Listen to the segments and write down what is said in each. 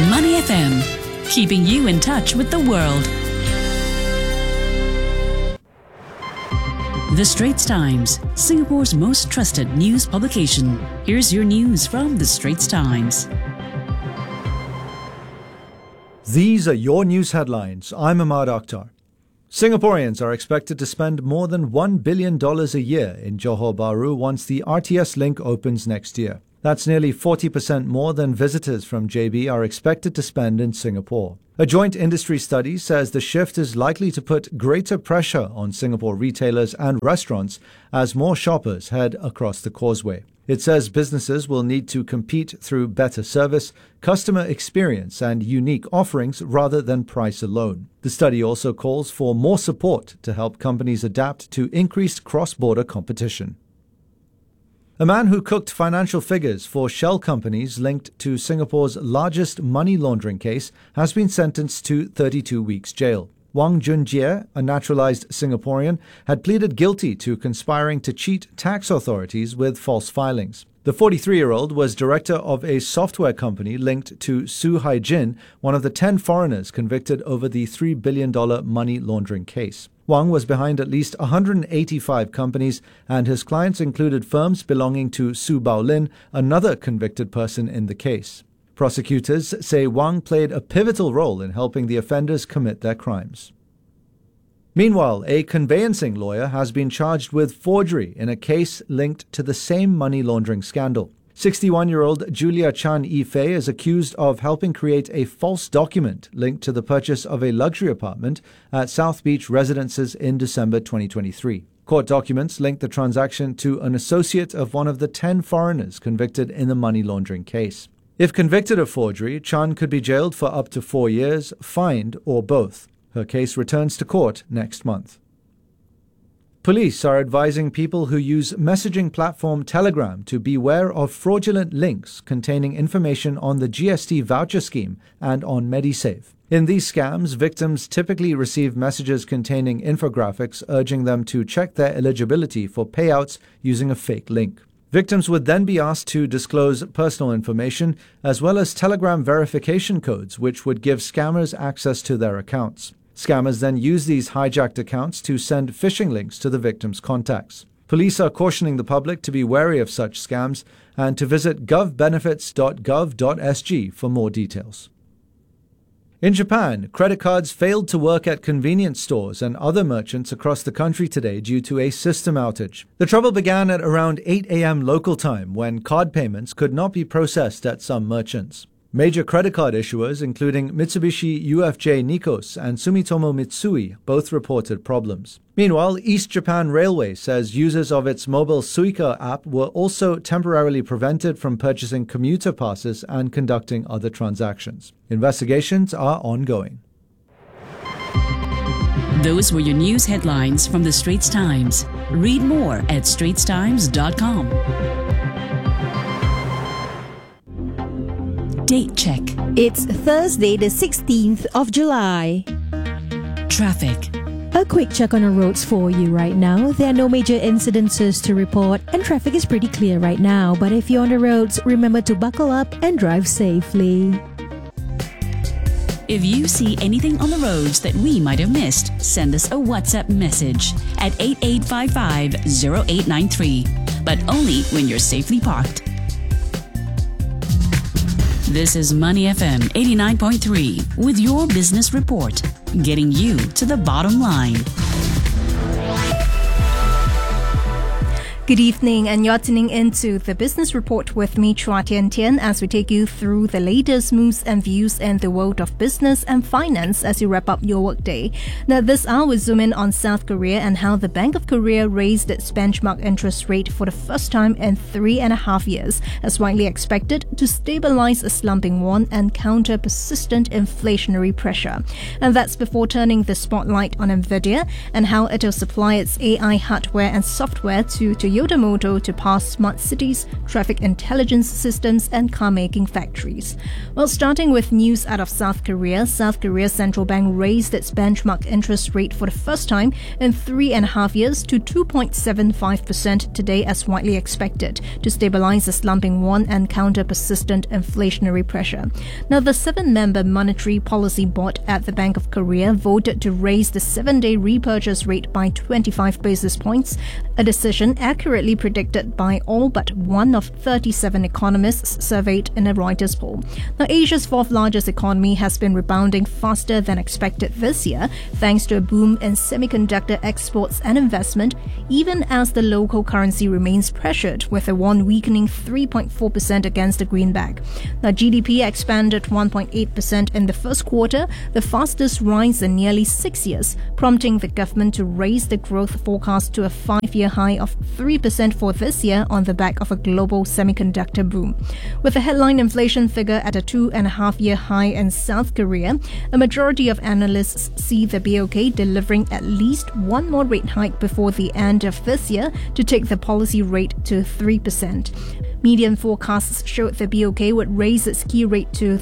Money FM, keeping you in touch with the world. The Straits Times, Singapore's most trusted news publication. Here's your news from The Straits Times. These are your news headlines. I'm Ahmad Akhtar. Singaporeans are expected to spend more than $1 billion a year in Johor Bahru once the RTS link opens next year. That's nearly 40% more than visitors from JB are expected to spend in Singapore. A joint industry study says the shift is likely to put greater pressure on Singapore retailers and restaurants as more shoppers head across the causeway. It says businesses will need to compete through better service, customer experience, and unique offerings rather than price alone. The study also calls for more support to help companies adapt to increased cross-border competition. A man who cooked financial figures for shell companies linked to Singapore's largest money laundering case has been sentenced to 32 weeks jail. Wang Junjie, a naturalized Singaporean, had pleaded guilty to conspiring to cheat tax authorities with false filings. The 43-year-old was director of a software company linked to Su Haijin, one of the 10 foreigners convicted over the $3 billion money laundering case. Wang was behind at least 185 companies, and his clients included firms belonging to Su Baolin, another convicted person in the case. Prosecutors say Wang played a pivotal role in helping the offenders commit their crimes. Meanwhile, a conveyancing lawyer has been charged with forgery in a case linked to the same money laundering scandal. 61-year-old Julia Chan Yifei is accused of helping create a false document linked to the purchase of a luxury apartment at South Beach Residences in December 2023. Court documents link the transaction to an associate of one of the 10 foreigners convicted in the money laundering case. If convicted of forgery, Chan could be jailed for up to 4 years, fined, or both. Her case returns to court next month. Police are advising people who use messaging platform Telegram to beware of fraudulent links containing information on the GST voucher scheme and on MediSave. In these scams, victims typically receive messages containing infographics urging them to check their eligibility for payouts using a fake link. Victims would then be asked to disclose personal information as well as Telegram verification codes, which would give scammers access to their accounts. Scammers then use these hijacked accounts to send phishing links to the victims' contacts. Police are cautioning the public to be wary of such scams and to visit govbenefits.gov.sg for more details. In Japan, credit cards failed to work at convenience stores and other merchants across the country today due to a system outage. The trouble began at around 8 a.m. local time when card payments could not be processed at some merchants. Major credit card issuers, including Mitsubishi UFJ Nikos and Sumitomo Mitsui, both reported problems. Meanwhile, East Japan Railway says users of its mobile Suica app were also temporarily prevented from purchasing commuter passes and conducting other transactions. Investigations are ongoing. Those were your news headlines from The Straits Times. Read more at straitstimes.com. Date check. It's Thursday, the 16th of July. Traffic. A quick check on the roads for you right now. There are no major incidences to report and traffic is pretty clear right now. But if you're on the roads, remember to buckle up and drive safely. If you see anything on the roads that we might have missed, send us a WhatsApp message at 8855-0893. But only when you're safely parked. This is Money FM 89.3 with your business report, getting you to the bottom line. Good evening, and you're tuning into the Business Report with me, Chua Tian Tian, as we take you through the latest moves and views in the world of business and finance as you wrap up your workday. Now, this hour we zoom in on South Korea and how the Bank of Korea raised its benchmark interest rate for the first time in 3.5 years, as widely expected to stabilize a slumping won and counter persistent inflationary pressure. And that's before turning the spotlight on Nvidia and how it will supply its AI hardware and software to Toyota Motor to power smart cities, traffic intelligence systems and car-making factories. Well, starting with news out of South Korea's central bank raised its benchmark interest rate for the first time in 3.5 years to 2.75% today as widely expected to stabilize the slumping won and counter persistent inflationary pressure. Now, the 7-member Monetary Policy Board at the Bank of Korea voted to raise the 7-day repurchase rate by 25 basis points, a decision accurately predicted by all but one of 37 economists surveyed in a Reuters poll. Now, Asia's fourth largest economy has been rebounding faster than expected this year, thanks to a boom in semiconductor exports and investment, even as the local currency remains pressured, with the won weakening 3.4% against the greenback. Now, GDP expanded 1.8% in the first quarter, the fastest rise in nearly 6 years, prompting the government to raise the growth forecast to a 5-year high of 3% for this year on the back of a global semiconductor boom. With the headline inflation figure at a 2.5-year high in South Korea, a majority of analysts see the BOK delivering at least one more rate hike before the end of this year to take the policy rate to 3%. Median forecasts showed the BOK would raise its key rate to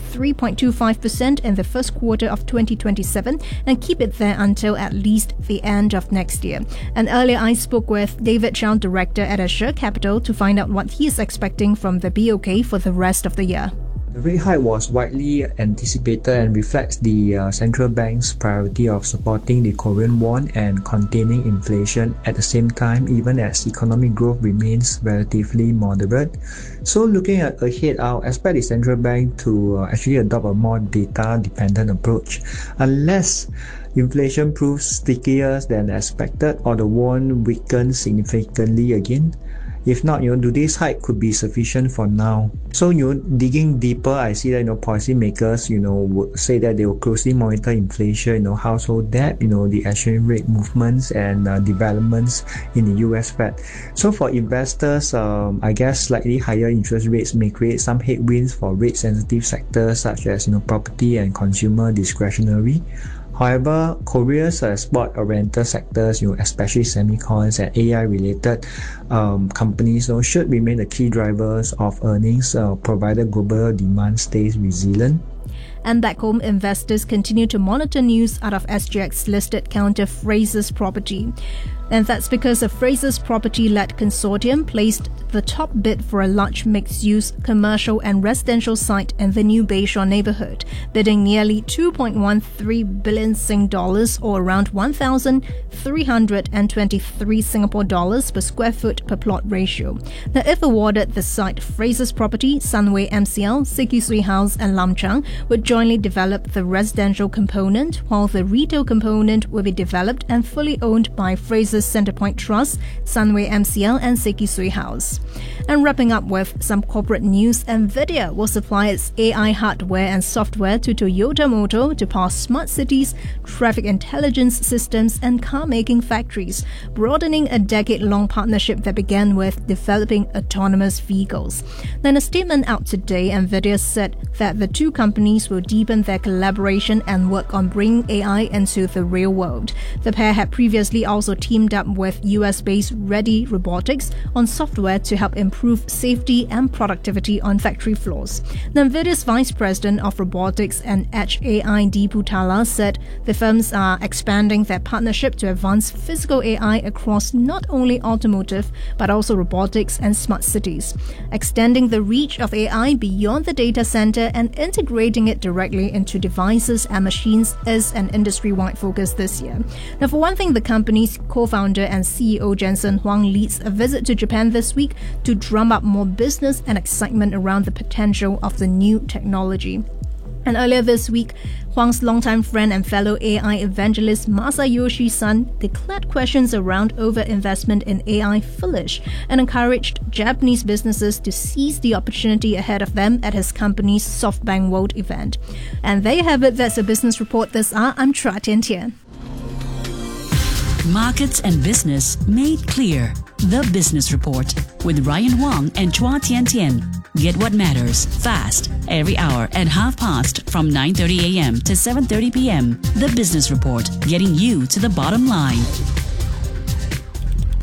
3.25% in the first quarter of 2027 and keep it there until at least the end of next year. And earlier I spoke with David Chow, director at Assure Capital, to find out what he is expecting from the BOK for the rest of the year. The rate hike was widely anticipated and reflects the central bank's priority of supporting the Korean won and containing inflation at the same time, even as economic growth remains relatively moderate. So looking ahead, I'll expect the central bank to actually adopt a more data-dependent approach. Unless inflation proves stickier than expected or the won weakens significantly again. If not, today's hike could be sufficient for now. So, digging deeper, I see that, policymakers, would say that they will closely monitor inflation, household debt, the exchange rate movements and developments in the US Fed. So for investors, I guess slightly higher interest rates may create some headwinds for rate-sensitive sectors such as, property and consumer discretionary. However, Korea's export-oriented sectors, especially semicons and AI-related companies, should remain the key drivers of earnings, provided global demand stays resilient. And back home, investors continue to monitor news out of SGX-listed counter Frasers Property. And that's because a Frasers Property-led consortium placed the top bid for a large mixed-use commercial and residential site in the new Bayshore neighborhood, bidding nearly 2.13 billion Sing dollars, or around 1,323 Singapore dollars per square foot per plot ratio. Now, if awarded the site, Frasers Property, Sunway MCL, Sekisui House and Lam Chang would jointly develop the residential component, while the retail component will be developed and fully owned by Frasers Centrepoint Trust, Sunway MCL and Sekisui House. And wrapping up with some corporate news, NVIDIA will supply its AI hardware and software to Toyota Motor to power smart cities, traffic intelligence systems and car-making factories, broadening a decade-long partnership that began with developing autonomous vehicles. Then, in a statement out today, NVIDIA said that the two companies will deepen their collaboration and work on bringing AI into the real world. The pair had previously also teamed up with US-based Ready Robotics on software to help improve safety and productivity on factory floors. NVIDIA's Vice President of Robotics and Edge AI, Deepu Tala, said the firms are expanding their partnership to advance physical AI across not only automotive but also robotics and smart cities, extending the reach of AI beyond the data center and integrating it directly into devices and machines is an industry-wide focus this year. Now, for one thing, the company's co-founder and CEO Jensen Huang leads a visit to Japan this week to drum up more business and excitement around the potential of the new technology. And earlier this week, Huang's longtime friend and fellow AI evangelist Masayoshi Son declared questions around overinvestment in AI foolish and encouraged Japanese businesses to seize the opportunity ahead of them at his company's SoftBank World event. And there you have it. That's a business report this hour. I'm Chua Tian Tian. Markets and business made clear. The Business Report with Ryan Huang and Chua Tian Tian. Get what matters fast every hour at 5:30 from 9:30 a.m. to 7:30 p.m. The Business Report, getting you to the bottom line.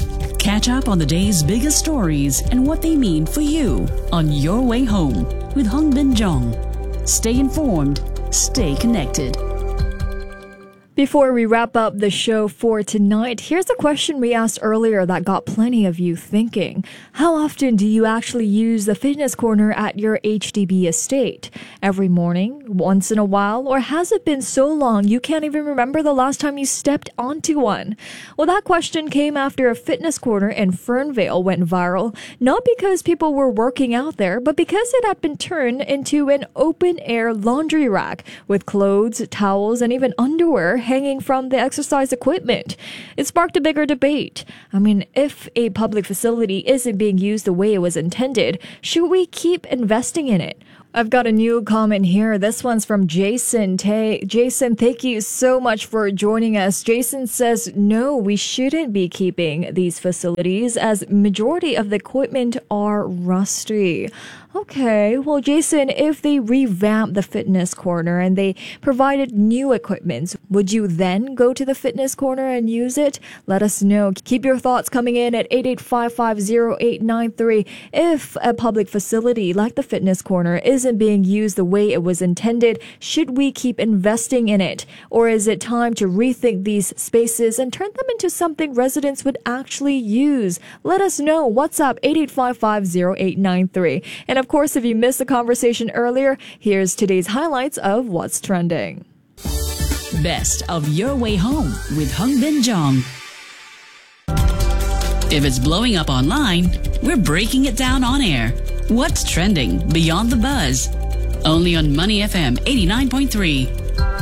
Catch up on the day's biggest stories and what they mean for you on Your Way Home with Hung Bin Jong. Stay informed, stay connected. Before we wrap up the show for tonight, here's a question we asked earlier that got plenty of you thinking. How often do you actually use the fitness corner at your HDB estate? Every morning? Once in a while? Or has it been so long you can't even remember the last time you stepped onto one? Well, that question came after a fitness corner in Fernvale went viral, not because people were working out there, but because it had been turned into an open-air laundry rack with clothes, towels, and even underwear hanging from the exercise equipment. It sparked a bigger debate. I mean, if a public facility isn't being used the way it was intended, should we keep investing in it? I've got a new comment here. This one's from Jason Tay. Jason, thank you so much for joining us. Jason says, no, we shouldn't be keeping these facilities as majority of the equipment are rusty. Okay, well, Jason, if they revamp the fitness corner and they provided new equipment, would you then go to the fitness corner and use it? Let us know. Keep your thoughts coming in at 88550893. If a public facility like the fitness corner isn't being used the way it was intended, should we keep investing in it? Or is it time to rethink these spaces and turn them into something residents would actually use? Let us know. WhatsApp 88550893. And of course, if you missed the conversation earlier, here's today's highlights of what's trending. Best of Your Way Home with Hung Bin Jong. If it's blowing up online, we're breaking it down on air. What's trending beyond the buzz? Only on Money FM 89.3.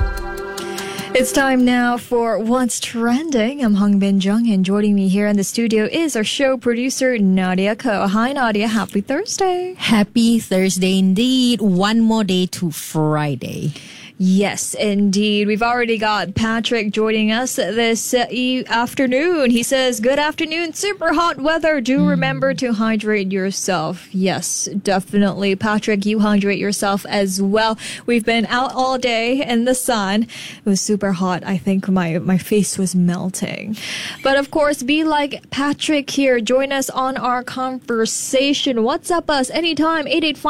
It's time now for What's Trending. I'm Hung Bin Jung, and joining me here in the studio is our show producer, Nadia Ko. Hi, Nadia. Happy Thursday. Happy Thursday indeed. One more day to Friday. Yes, indeed. We've already got Patrick joining us this afternoon. He says, good afternoon, super hot weather. Do remember to hydrate yourself. Yes, definitely. Patrick, you hydrate yourself as well. We've been out all day in the sun. It was super hot. I think my face was melting. But of course, be like Patrick here. Join us on our conversation. WhatsApp us anytime,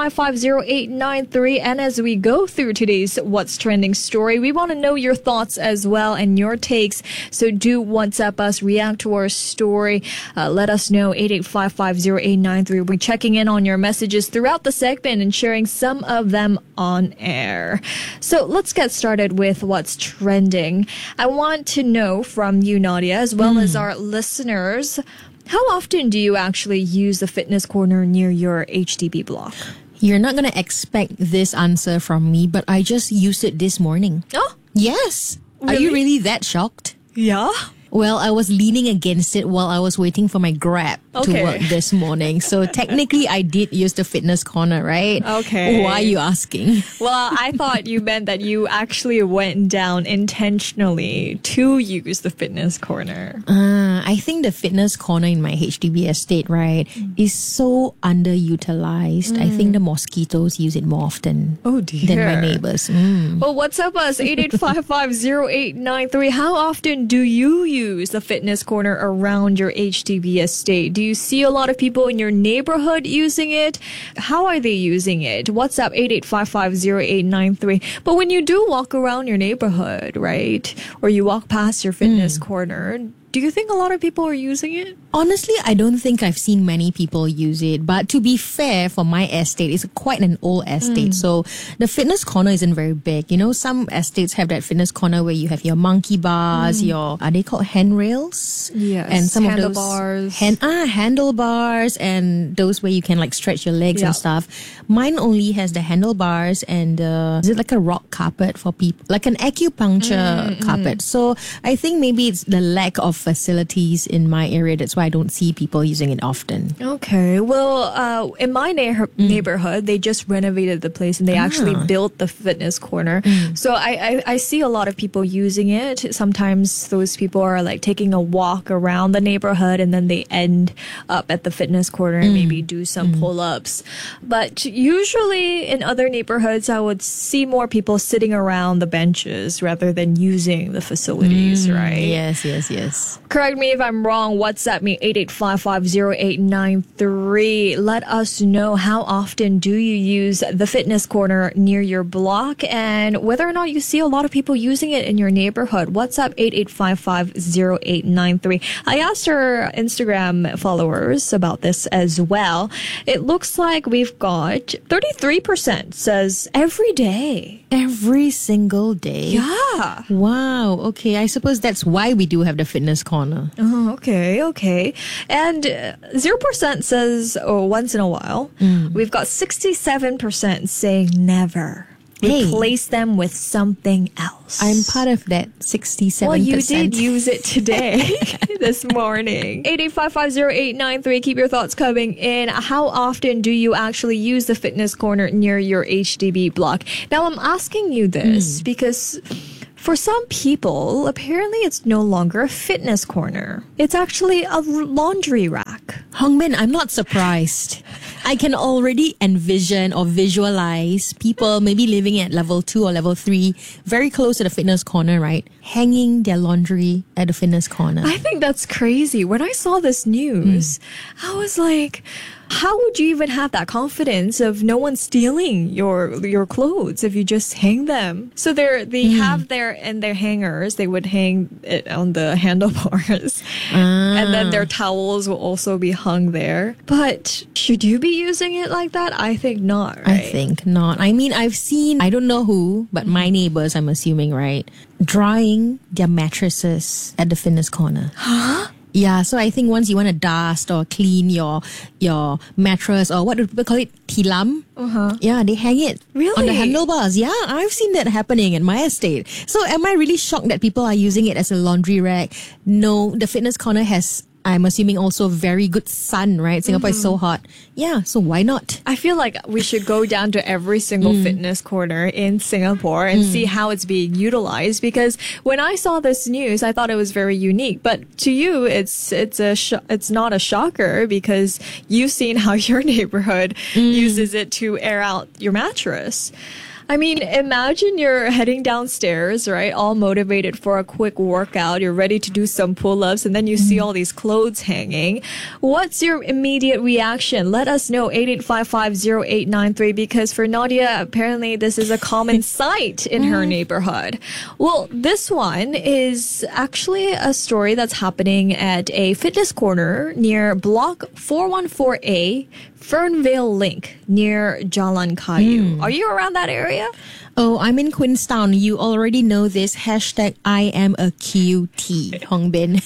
88550893. And as we go through today's What's Trending story, we want to know your thoughts as well and your takes. So do WhatsApp us, react to our story. Let us know, 88550893. We're checking in on your messages throughout the segment and sharing some of them on air. So let's get started with what's trending. I want to know from you, Nadia, as well as our listeners, how often do you actually use the fitness corner near your HDB block? You're not going to expect this answer from me, but I just used it this morning. Oh, yes. really? Are you really that shocked? Yeah. Well, I was leaning against it while I was waiting for my Grab to work this morning. So technically, I did use the fitness corner, right? Okay. Why are you asking? Well, I thought you meant that you actually went down intentionally to use the fitness corner. I think the fitness corner in my HDB estate, right, is so underutilized. I think the mosquitoes use it more often than my neighbors. Well, what's up, us? 88550893. How often do you use the fitness corner around your HDB estate? Do you see a lot of people in your neighborhood using it? How are they using it? WhatsApp 88550893. But when you do walk around your neighborhood, right, or you walk past your fitness corner, do you think a lot of people are using it? Honestly, I don't think I've seen many people use it. But to be fair, for my estate, it's quite an old estate. So the fitness corner isn't very big. You know, some estates have that fitness corner where you have your monkey bars, are they called handrails? Yes. And some handlebars. of those handlebars, and those where you can like stretch your legs and stuff. Mine only has the handlebars and is it like a rock carpet for people, like an acupuncture carpet. So I think maybe it's the lack of facilities in my area. That's why I don't see people using it often. Okay. Well, in my neighborhood, they just renovated the place and they actually built the fitness corner. So I see a lot of people using it. Sometimes those people are like taking a walk around the neighborhood and then they end up at the fitness corner and maybe do some pull-ups. But usually in other neighborhoods, I would see more people sitting around the benches rather than using the facilities, right? Yes. Correct me if I'm wrong. WhatsApp me me, 88550893. Let us know how often do you use the fitness corner near your block and whether or not you see a lot of people using it in your neighborhood. WhatsApp 88550893. I asked our Instagram followers about this as well. It looks like we've got 33% says every day. Every single day? Yeah. Wow. Okay. I suppose that's why we do have the fitness corner. Oh, okay. And 0% says, once in a while. We've got 67% saying never. Hey. Replace them with something else. I'm part of that 67%. Well, you did use it today, this morning. 88550893. Keep your thoughts coming in. How often do you actually use the fitness corner near your HDB block? Now, I'm asking you this because for some people, apparently it's no longer a fitness corner. It's actually a laundry rack. Hongmin, I'm not surprised. I can already envision or visualize people maybe living at level 2 or level 3, very close to the fitness corner, right? Hanging their laundry at the fitness corner. I think that's crazy. When I saw this news, I was like, how would you even have that confidence of no one stealing your clothes if you just hang them? So they have their hangers. They would hang it on the handlebars, and then their towels will also be hung there. But should you be using it like that? I think not. Right? I think not. I mean, I've seen, I don't know who, but my neighbors, I'm assuming, right, drying their mattresses at the fitness corner. Huh? Yeah, so I think once you want to dust or clean your mattress, or what do people call it? Tilam? Yeah, they hang it on the handlebars. Yeah, I've seen that happening in my estate. So am I really shocked that people are using it as a laundry rack? No, the fitness corner has, I'm assuming, also very good sun, right? Singapore is so hot. Yeah, so why not? I feel like we should go down to every single fitness corner in Singapore and see how it's being utilized, because when I saw this news, I thought it was very unique. But to you, it's not a shocker because you've seen how your neighborhood uses it to air out your mattress. I mean, imagine you're heading downstairs, right? All motivated for a quick workout. You're ready to do some pull-ups, and then you see all these clothes hanging. What's your immediate reaction? Let us know, 88550893, because for Nadia, apparently this is a common sight in her neighborhood. Well, this one is actually a story that's happening at a fitness corner near Block 414A, Fernvale Link, near Jalan Kayu. Are you around that area? Oh, I'm in Queenstown. You already know this. Hashtag I am a QT, Hongbin.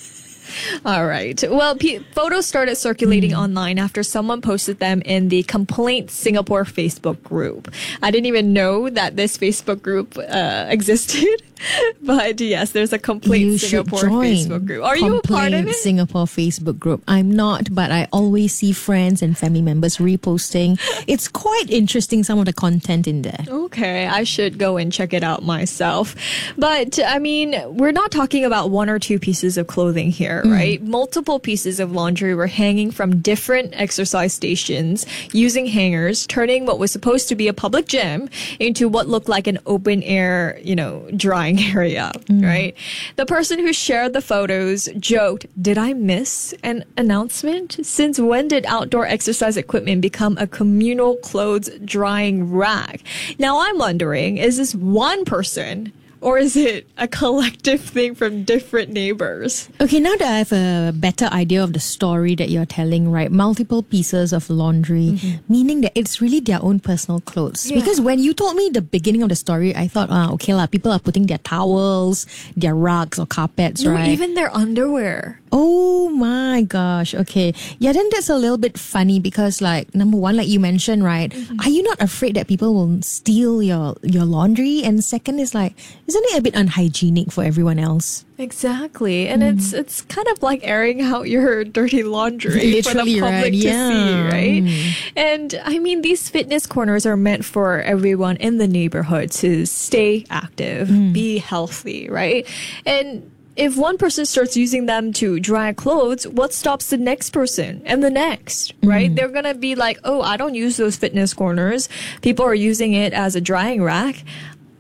All right. Well, photos started circulating online after someone posted them in the Complaint Singapore Facebook group. I didn't even know that this Facebook group existed. But yes, there's a Complaint Singapore Facebook group. Are you a part of it? Singapore Facebook group. I'm not, but I always see friends and family members reposting. It's quite interesting, some of the content in there. Okay, I should go and check it out myself. But I mean, we're not talking about one or two pieces of clothing here, right? Multiple pieces of laundry were hanging from different exercise stations using hangers, turning what was supposed to be a public gym into what looked like an open air, drying area, right? The person who shared the photos joked, "Did I miss an announcement? Since when did outdoor exercise equipment become a communal clothes drying rack?" Now I'm wondering, is this one person or is it a collective thing from different neighbors? Okay, now that I have a better idea of the story that you're telling, right? Multiple pieces of laundry, meaning that it's really their own personal clothes. Yeah. Because when you told me the beginning of the story, I thought, okay lah, people are putting their towels, their rugs or carpets, right? Even their underwear. Oh my gosh. Okay. Yeah, then that's a little bit funny because, like, number one, like you mentioned, right? Are you not afraid that people will steal your laundry? And second is like, isn't it a bit unhygienic for everyone else? Exactly. And it's kind of like airing out your dirty laundry for the public to see, right? And I mean, these fitness corners are meant for everyone in the neighborhood to stay active, be healthy, right? And if one person starts using them to dry clothes, what stops the next person and the next, right? They're going to be like, oh, I don't use those fitness corners. People are using it as a drying rack.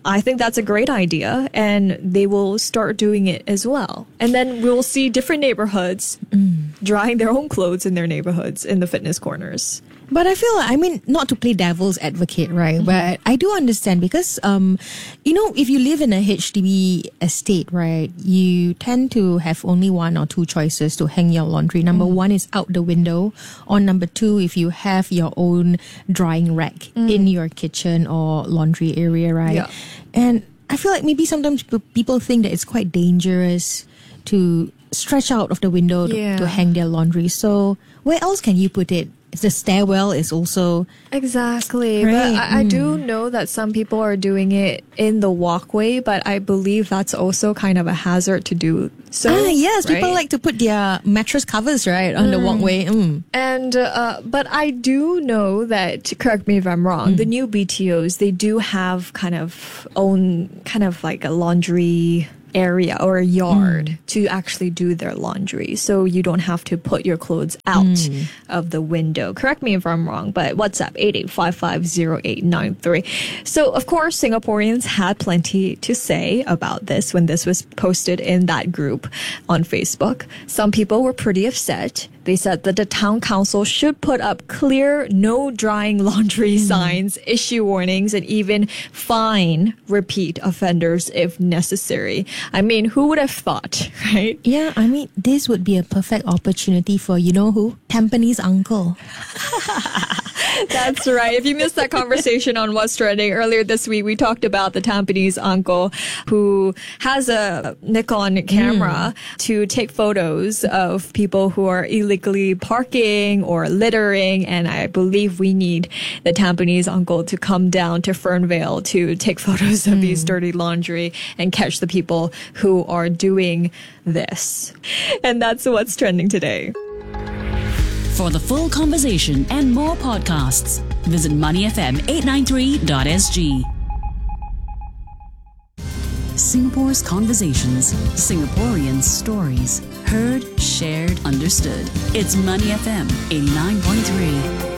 I think that's a great idea, and they will start doing it as well. And then we'll see different neighborhoods drying their own clothes in their neighborhoods in the fitness corners. But I feel like, I mean, not to play devil's advocate, right? But I do understand because, if you live in a HDB estate, right, you tend to have only one or two choices to hang your laundry. Number one is out the window, or number two, if you have your own drying rack in your kitchen or laundry area, right? Yeah. And I feel like maybe sometimes people think that it's quite dangerous to stretch out of the window to hang their laundry. So where else can you put it? The stairwell is also... Exactly. Right. But I do know that some people are doing it in the walkway, but I believe that's also kind of a hazard to do so. Yes, right? people like to put their mattress covers, right, on the walkway. And but I do know that, correct me if I'm wrong, the new BTOs, they do have kind of like a laundry area or a yard to actually do their laundry, so you don't have to put your clothes out of the window. Correct me if I'm wrong, but WhatsApp 88550893. So of course Singaporeans had plenty to say about this when this was posted in that group on Facebook. Some people were pretty upset. They said that the town council should put up clear no drying laundry signs, issue warnings, and even fine repeat offenders if necessary. I mean, who would have thought, right? Yeah, I mean, this would be a perfect opportunity for, you know who? Tampines uncle. That's right. If you missed that conversation on What's Trending earlier this week, we talked about the Tampines uncle who has a Nikon camera to take photos of people who are illegally parking or littering. And I believe we need the Tampines uncle to come down to Fernvale to take photos of these dirty laundry and catch the people who are doing this. And that's What's Trending today. For the full conversation and more podcasts, visit moneyfm893.sg. Singapore's conversations, Singaporeans' stories, heard, shared, understood. It's Money FM 89.3.